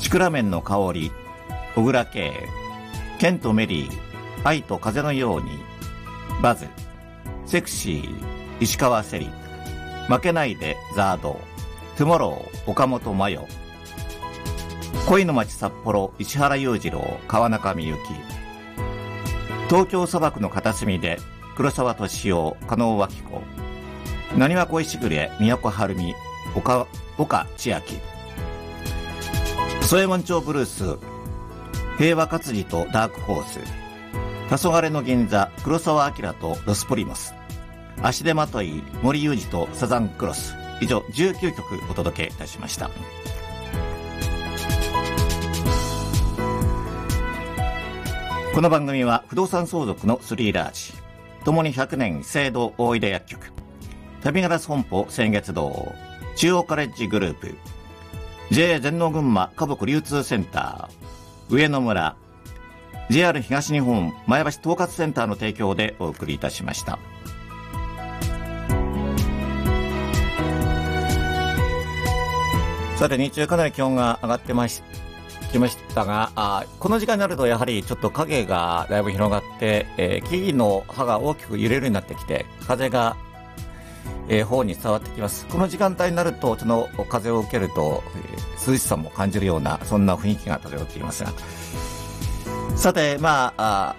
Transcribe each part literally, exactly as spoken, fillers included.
シクラメンの香り、小倉圭、ケンとメリー、愛と風のように、バズ、セクシー、石川セリ、負けないでザード、トゥモロー、岡本真代、恋の街札幌、石原裕次郎、川中美幸、東京砂漠の片隅で黒沢敏夫、加納脇子、なにわ恋しぐれ、都はるみ、岡岡千秋、添右衛門町ブルース、平和活字とダークホース、黄昏の銀座、黒澤明とロスプリモス、足手まとい、森裕二とサザンクロス。以上じゅうきゅうきょくお届けいたしました。この番組は不動産相続のスリーラージ、ともにひゃくねん資生堂大井田薬局、旅ガラス本舗先月堂、中央カレッジグループ、ジェイエー 全農群馬花木流通センター、上野村、ジェイアール 東日本前橋統括センターの提供でお送りいたしました。さて、日中かなり気温が上がってましきましたが、あこの時間になるとやはりちょっと影がだいぶ広がって、えー、木々の葉が大きく揺れるようになってきて、風が、えー、方に伝わってきます。この時間帯になるとその風を受けると、えー、涼しさも感じるようなそんな雰囲気が漂っていますが、さて、まあ、あ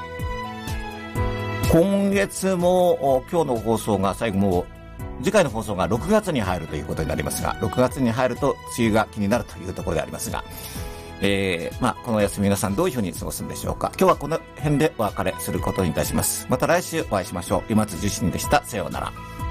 今月も今日の放送が最後、もう次回の放送がろくがつに入るということになりますが、ろくがつに入ると梅雨が気になるというところでありますが、えー、まあ、この休み皆さんどういうふうに過ごすんでしょうか。今日はこの辺でお別れすることにいたします。また来週お会いしましょう。今津じゅうしちにんでした。さようなら。